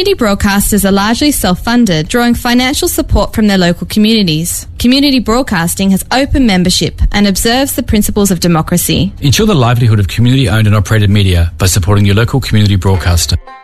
Community broadcasters are largely self-funded, drawing financial support from their local communities. Community broadcasting has open membership and observes the principles of democracy. Ensure the livelihood of community-owned and operated media by supporting your local community broadcaster.